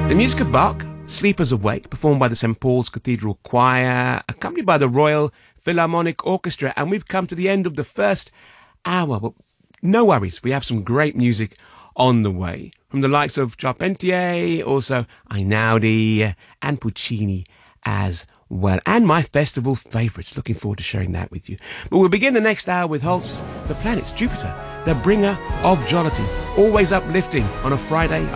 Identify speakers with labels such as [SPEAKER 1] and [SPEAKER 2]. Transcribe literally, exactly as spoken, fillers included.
[SPEAKER 1] The music of Bach, Sleepers Awake, performed by the Saint Paul's Cathedral Choir, accompanied by the Royal Philharmonic Orchestra. And we've come to the end of the first hour. But no worries, we have some great music on the way. From the likes of Charpentier, also Einaudi and Puccini as well. And my festival favourites. Looking forward to sharing that with you. But we'll begin the next hour with Holst's The Planets, Jupiter, the bringer of jollity. Always uplifting on a Friday